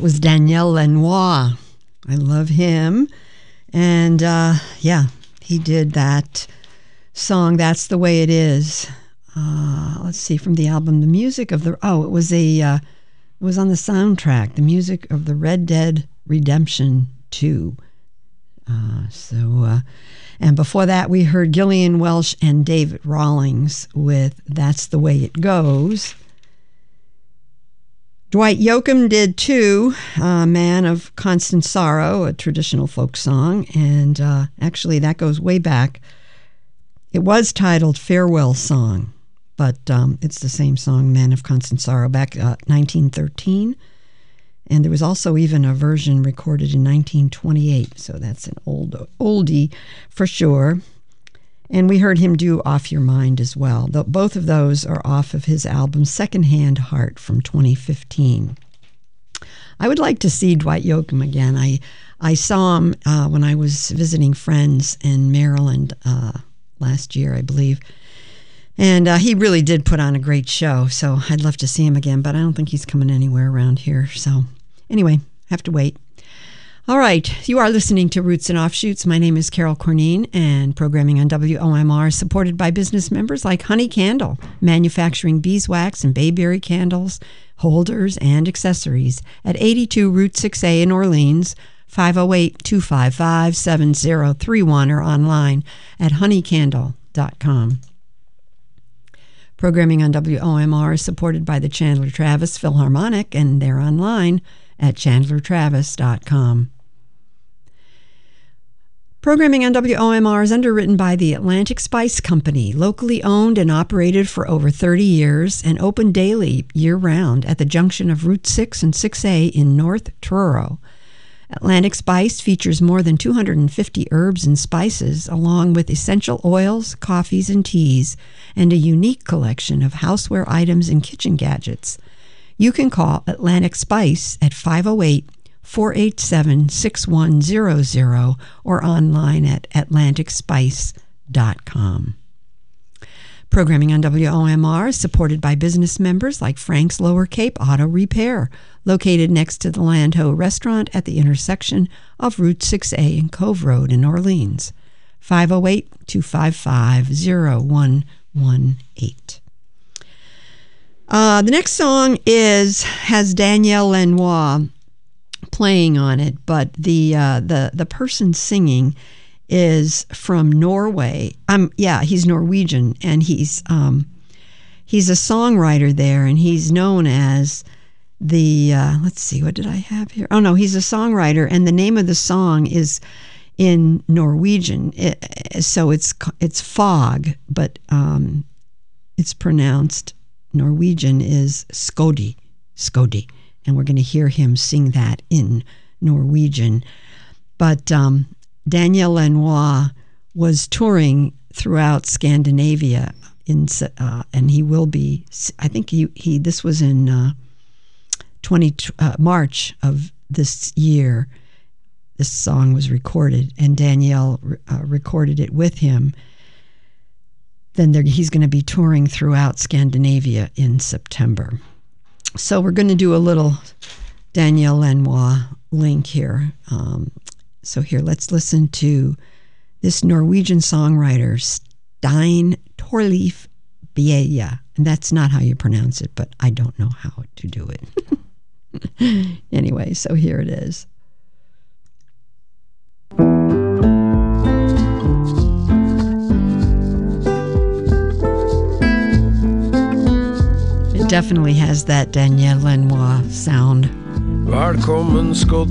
That was Daniel Lanois. I love him. And yeah, he did that song, That's the Way It Is. Let's see, from the album, the music of the, it was on the soundtrack, the music of the Red Dead Redemption 2. And before that, we heard Gillian Welch and David Rawlings with That's the Way It Goes. Dwight Yoakam did too, Man of Constant Sorrow, a traditional folk song. And actually, that goes way back. It was titled Farewell Song, but it's the same song, Man of Constant Sorrow, back 1913. And there was also even a version recorded in 1928, so that's an oldie for sure. And we heard him do Off Your Mind as well. Both of those are off of his album Secondhand Heart from 2015. I would like to see Dwight Yoakam again. I saw him when I was visiting friends in Maryland last year, I believe. And he really did put on a great show, so I'd love to see him again, but I don't think he's coming anywhere around here. So anyway, have to wait. All right, you are listening to Roots and Offshoots. My name is Carol Corneen, and programming on WOMR is supported by business members like Honey Candle, manufacturing beeswax and bayberry candles, holders, and accessories at 82 Route 6A in Orleans, 508-255-7031, or online at honeycandle.com. Programming on WOMR is supported by the Chandler Travis Philharmonic, and they're online at chandlertravis.com. Programming on WOMR is underwritten by the Atlantic Spice Company, locally owned and operated for over 30 years and open daily year-round at the junction of Route 6 and 6A in North Truro. Atlantic Spice features more than 250 herbs and spices, along with essential oils, coffees, and teas, and a unique collection of houseware items and kitchen gadgets. You can call Atlantic Spice at 508-487-6100 or online at atlanticspice.com. Programming on WOMR is supported by business members like Frank's Lower Cape Auto Repair, located next to the Land Ho restaurant at the intersection of Route 6A and Cove Road in Orleans. 508-255-0118. The next song has Daniel Lanois playing on it, but the person singing is from Norway. He's Norwegian, and he's a songwriter there, and he's known as let's see, what did I have here? Oh no, he's a songwriter, and the name of the song is in Norwegian. So it's Fog, but it's pronounced Norwegian is Skodi, and we're going to hear him sing that in Norwegian. But Daniel Lanois was touring throughout Scandinavia and he will be. I think this was in March of this year. This song was recorded, and Danielle recorded it with him. Then he's going to be touring throughout Scandinavia in September. So we're going to do a little Daniel Lanois link here. So here, let's listen to this Norwegian songwriter, Stein Torleif Bjerre. And that's not how you pronounce it, but I don't know how to do it. Anyway, so here it is. It definitely has that Daniel Lanois sound. Velkommen skal